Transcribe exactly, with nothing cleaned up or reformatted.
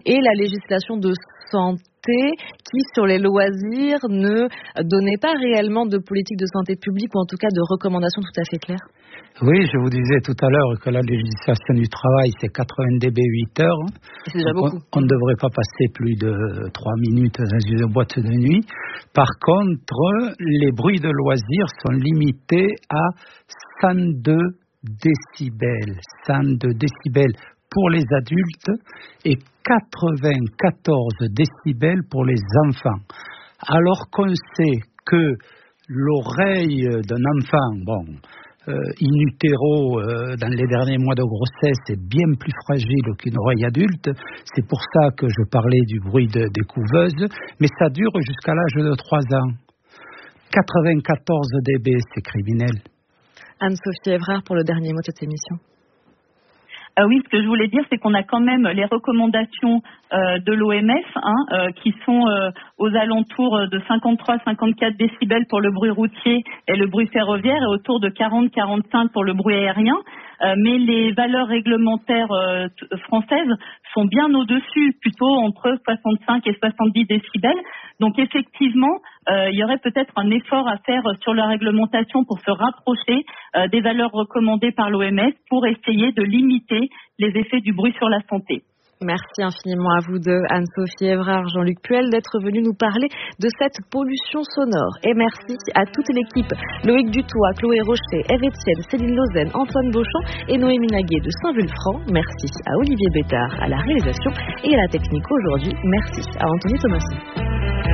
et la législation de santé qui, sur les loisirs, ne donnait pas réellement de politique de santé publique ou en tout cas de recommandations tout à fait claires. Oui, je vous disais tout à l'heure que la législation du travail, c'est quatre-vingts décibels huit heures. C'est déjà beaucoup. On ne devrait pas passer plus de trois minutes dans une boîte de nuit. Par contre, les bruits de loisirs sont limités à cent deux décibels. cent deux décibels pour les adultes et quatre-vingt-quatorze décibels pour les enfants. Alors qu'on sait que l'oreille d'un enfant, bon, euh, in utero, euh, dans les derniers mois de grossesse, est bien plus fragile qu'une oreille adulte. C'est pour ça que je parlais du bruit de, des couveuses, mais ça dure jusqu'à l'âge de trois ans. quatre-vingt-quatorze décibels, c'est criminel. Anne-Sophie Évrard pour le dernier mot de cette émission. Euh, oui, ce que je voulais dire, c'est qu'on a quand même les recommandations euh, de l'O M S hein, euh, qui sont euh, aux alentours de cinquante-trois à cinquante-quatre décibels pour le bruit routier et le bruit ferroviaire et autour de quarante à quarante-cinq pour le bruit aérien. Euh, mais les valeurs réglementaires euh, t- françaises sont bien au-dessus, plutôt entre soixante-cinq et soixante-dix décibels. Donc effectivement, euh, il y aurait peut-être un effort à faire sur la réglementation pour se rapprocher euh, des valeurs recommandées par l'O M S pour essayer de limiter les effets du bruit sur la santé. Merci infiniment à vous deux, Anne-Sophie Évrard, Jean-Luc Puel, d'être venus nous parler de cette pollution sonore. Et merci à toute l'équipe, Loïc Dutoit, Chloé Rocher, Ève Etienne, Céline Lausanne, Antoine Beauchamp et Noémie Naguet de Saint-Vulfranc. Merci à Olivier Bétard à la réalisation et à la technique aujourd'hui. Merci à Anthony Thomasson.